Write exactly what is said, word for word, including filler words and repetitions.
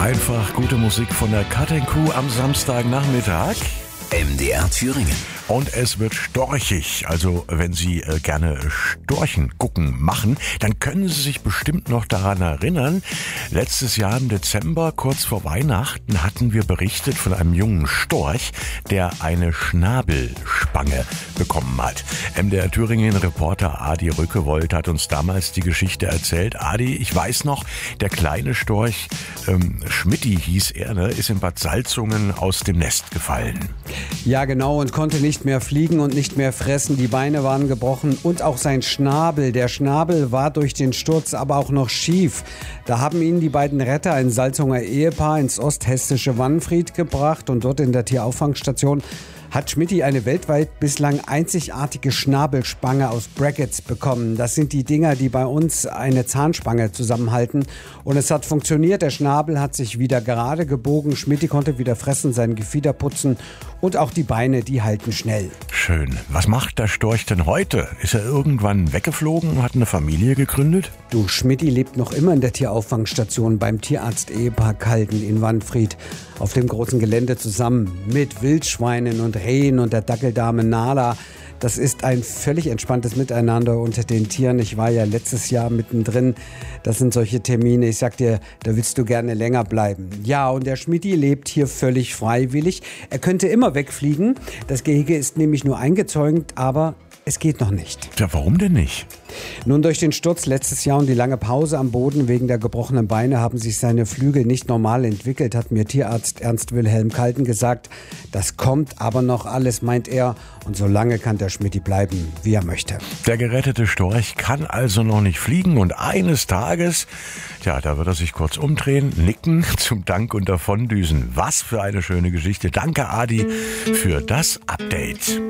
Einfach gute Musik von der Cut and Crew am Samstagnachmittag. M D R Thüringen. Und es wird storchig. Also wenn Sie äh, gerne Storchen gucken machen, dann können Sie sich bestimmt noch daran erinnern. Letztes Jahr im Dezember, kurz vor Weihnachten, hatten wir berichtet von einem jungen Storch, der eine Schnabelspange bekommen hat. M D R Thüringen-Reporter Adi Rückewold hat uns damals die Geschichte erzählt. Adi, ich weiß noch, der kleine Storch, ähm, Schmidti hieß er, ne, ist in Bad Salzungen aus dem Nest gefallen. Ja, genau, und konnte nicht mehr fliegen und nicht mehr fressen. Die Beine waren gebrochen und auch sein Schnabel. Der Schnabel war durch den Sturz aber auch noch schief. Da haben ihn die beiden Retter, ein Salzunger Ehepaar, ins osthessische Wannfried gebracht und dort in der Tierauffangstation hat Schmidti eine weltweit bislang einzigartige Schnabelspange aus Brackets bekommen. Das sind die Dinger, die bei uns eine Zahnspange zusammenhalten. Und es hat funktioniert. Der Schnabel hat sich wieder gerade gebogen. Schmidti konnte wieder fressen, sein Gefieder putzen und auch die Beine, die halten schnell. Schön. Was macht der Storch denn heute? Ist er irgendwann weggeflogen und hat eine Familie gegründet? Du, Schmidti lebt noch immer in der Tierauffangstation beim Tierarzt-Ehepaar Kalden in Wannfried. Auf dem großen Gelände zusammen mit Wildschweinen und Rehen und der Dackeldame Nala. Das ist ein völlig entspanntes Miteinander unter den Tieren. Ich war ja letztes Jahr mittendrin. Das sind solche Termine. Ich sag dir, da willst du gerne länger bleiben. Ja, und der Schmidti lebt hier völlig freiwillig. Er könnte immer wegfliegen. Das Gehege ist nämlich nur eingezäunt, aber es geht noch nicht. Ja, warum denn nicht? Nun, durch den Sturz letztes Jahr und die lange Pause am Boden wegen der gebrochenen Beine haben sich seine Flügel nicht normal entwickelt, hat mir Tierarzt Ernst Wilhelm Kalten gesagt. Das kommt aber noch alles, meint er. Und so lange kann der Schmidti bleiben, wie er möchte. Der gerettete Storch kann also noch nicht fliegen und eines Tages, ja, da wird er sich kurz umdrehen, nicken, zum Dank und davondüsen. Was für eine schöne Geschichte. Danke, Adi, für das Update.